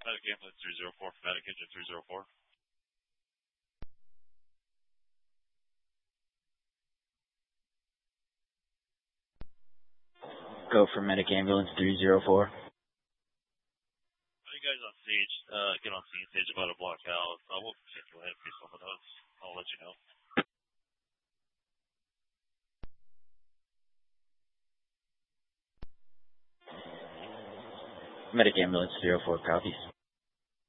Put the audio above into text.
Medic ambulance 304 for medic engine 304. Go for medic ambulance 304. You guys on stage, get on scene, stage about to block out. We'll check your head for someone else. I'll let you know. Medic ambulance 304 copies.